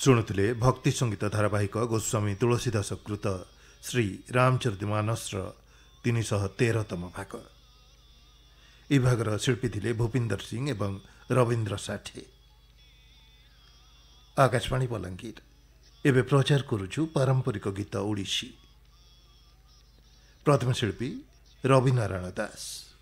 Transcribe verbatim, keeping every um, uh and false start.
ଶୁଣୁଥିଲେ ଭକ୍ତି ସଙ୍ଗୀତ ଧାରାବାହିକ ଗୋସ୍ୱାମୀ ତୁଳସୀଦାସ କୃତ ଶ୍ରୀ ରାମଚରିତମାନସର ତିନିଶହ ତେରତମ ଭାଗ। ଏହି ଭାଗର ଶିଳ୍ପୀ ଥିଲେ ଭୂପିନ୍ଦର ସିଂ ଏବଂ ରବୀନ୍ଦ୍ର ସାଠେ। ଆକାଶବାଣୀ ବଲାଙ୍ଗୀର ଏବେ ପ୍ରଚାର କରୁଛୁ ପାରମ୍ପରିକ ଗୀତ ଓଡ଼ିଶୀ। ପ୍ରଥମ ଶିଳ୍ପୀ ରବିନାରାୟଣ ଦାସ।